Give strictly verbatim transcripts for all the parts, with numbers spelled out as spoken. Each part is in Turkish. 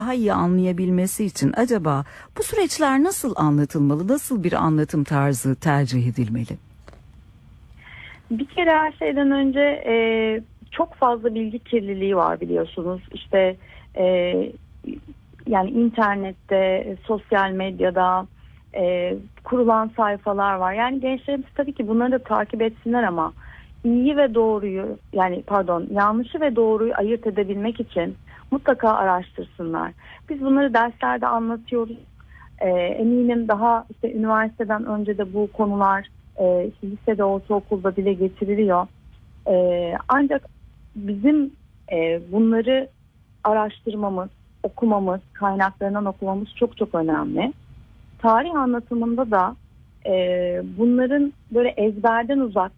daha iyi anlayabilmesi için acaba bu süreçler nasıl anlatılmalı, nasıl bir anlatım tarzı tercih edilmeli? Bir kere her şeyden önce e, çok fazla bilgi kirliliği var biliyorsunuz. İşte e, yani internette, sosyal medyada e, kurulan sayfalar var. Yani gençlerimiz tabii ki bunları da takip etsinler ama iyi ve doğruyu, yani pardon yanlışı ve doğruyu ayırt edebilmek için mutlaka araştırsınlar. Biz bunları derslerde anlatıyoruz. E, eminim daha işte üniversiteden önce de bu konular e, işte lisede, ortaokulda dile getiriliyor. E, ancak bizim e, bunları araştırmamız, okumamız, kaynaklarından okumamız çok çok önemli. Tarih anlatımında da e, bunların böyle ezberden uzak,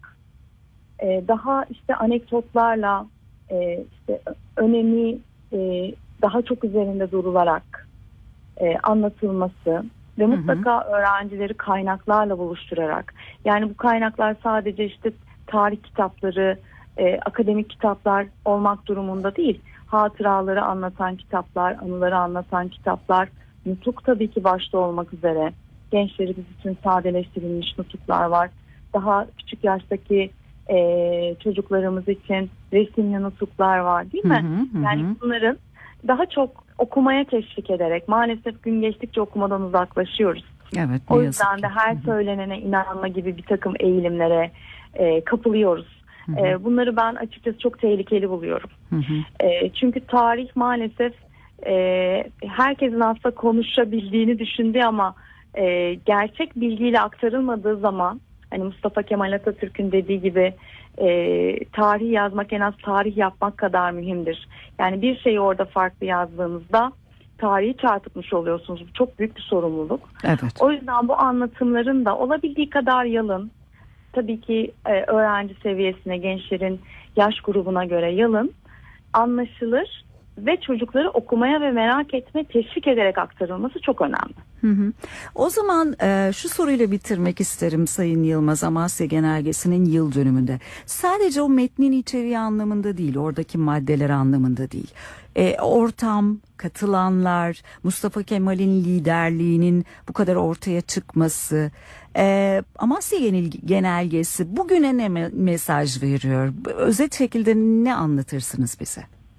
e, daha işte anekdotlarla, e, işte önemi e, daha çok üzerinde durularak e, anlatılması ve mutlaka hı hı. öğrencileri kaynaklarla buluşturarak, yani bu kaynaklar sadece işte tarih kitapları, e, akademik kitaplar olmak durumunda değil, hatıraları anlatan kitaplar, anıları anlatan kitaplar, nutuk tabii ki başta olmak üzere. Gençlerimiz için sadeleştirilmiş nutuklar var. Daha küçük yaştaki e, çocuklarımız için resimli nutuklar var, değil mi? Hı hı hı. Yani bunların daha çok okumaya teşvik ederek, maalesef gün geçtikçe okumadan uzaklaşıyoruz. Evet, o yüzden de her hı hı. söylenene inanma gibi bir takım eğilimlere e, kapılıyoruz. Hı hı. E, bunları ben açıkçası çok tehlikeli buluyorum. Hı hı. E, çünkü tarih maalesef e, herkesin aslında konuşabildiğini düşündüğü ama e, gerçek bilgiyle aktarılmadığı zaman, hani Mustafa Kemal Atatürk'ün dediği gibi e, tarih yazmak en az tarih yapmak kadar mühimdir. Yani bir şeyi orada farklı yazdığınızda tarihi çarpıtmış oluyorsunuz. Bu çok büyük bir sorumluluk. Evet. O yüzden bu anlatımların da olabildiği kadar yalın, tabii ki e, öğrenci seviyesine, gençlerin yaş grubuna göre yalın, anlaşılır ve çocukları okumaya ve merak etme teşvik ederek aktarılması çok önemli. Hı hı. O zaman e, şu soruyla bitirmek isterim Sayın Yılmaz. Amasya Genelgesi'nin yıl dönümünde. Sadece o metnin içeriği anlamında değil, oradaki maddeler anlamında değil. E, ortam, katılanlar, Mustafa Kemal'in liderliğinin bu kadar ortaya çıkması, e, Amasya Genelgesi bugüne ne me- mesaj veriyor? Özet şekilde ne anlatırsınız bize?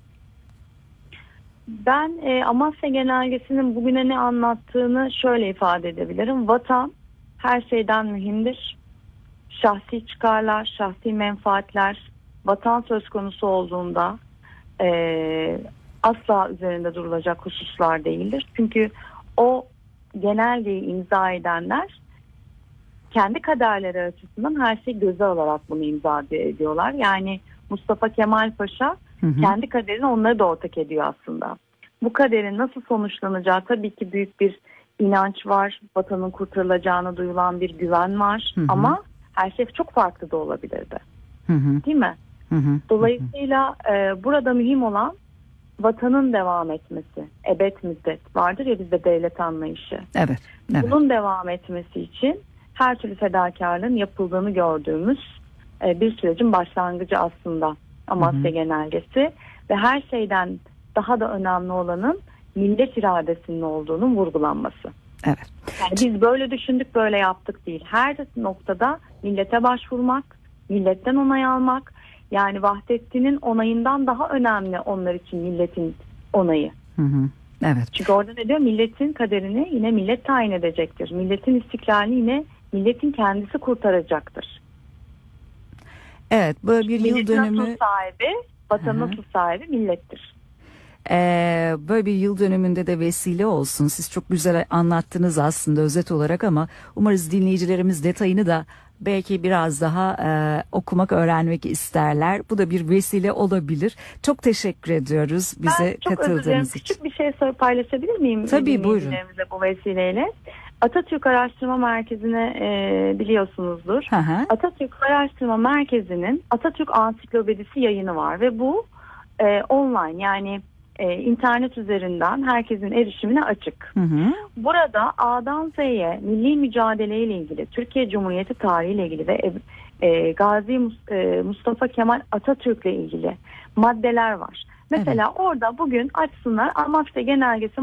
Ben e, Amasya Genelgesi'nin bugüne ne anlattığını şöyle ifade edebilirim. Vatan her şeyden mühimdir. Şahsi çıkarlar, şahsi menfaatler vatan söz konusu olduğunda e, asla üzerinde durulacak hususlar değildir. Çünkü o genelgeyi imza edenler kendi kaderleri açısından her şeyi göze alarak bunu imza ediyorlar. Yani Mustafa Kemal Paşa Hı hı. kendi kaderini onları da ortak ediyor aslında. Bu kaderin nasıl sonuçlanacağı tabii ki büyük bir inanç var. Vatanın kurtarılacağına duyulan bir güven var. Hı hı. Ama her şey çok farklı da olabilirdi. Hı hı. Değil mi? Hı hı. Dolayısıyla e, burada mühim olan vatanın devam etmesi. Ebed müddet vardır ya bizde devlet anlayışı. Evet, evet. Bunun devam etmesi için her türlü fedakarlığın yapıldığını gördüğümüz e, bir sürecin başlangıcı aslında Amasya hı hı. Genelgesi ve her şeyden daha da önemli olanın millet iradesinin olduğunun vurgulanması. Evet. Yani biz böyle düşündük, böyle yaptık değil. Her noktada millete başvurmak, milletten onay almak, yani Vahdettin'in onayından daha önemli onlar için milletin onayı. Hı hı. Evet. Çünkü orada ne diyor? Milletin kaderini yine millet tayin edecektir. Milletin istiklalini yine milletin kendisi kurtaracaktır. Evet, böyle bir milletin yıl dönümü. asıl sahibi, vatanın asıl sahibi millettir. Ee, böyle bir yıl dönümünde de vesile olsun. Siz çok güzel anlattınız aslında özet olarak ama umarız dinleyicilerimiz detayını da belki biraz daha e, okumak, öğrenmek isterler. Bu da bir vesile olabilir. Çok teşekkür ediyoruz bize katıldığınız için. Küçük bir şey paylaşabilir miyim? Tabii, buyurun. Bu vesileyle. Atatürk Araştırma Merkezi'ne e, biliyorsunuzdur. Hı hı. Atatürk Araştırma Merkezi'nin Atatürk Ansiklopedisi yayını var ve bu e, online, yani e, internet üzerinden herkesin erişimine açık. Hı hı. Burada A'dan Z'ye milli mücadele ile ilgili, Türkiye Cumhuriyeti tarihi ile ilgili ve e, Gazi Mustafa Kemal Atatürk ile ilgili maddeler var. Mesela evet. orada bugün açsınlar Amasya Genelgesi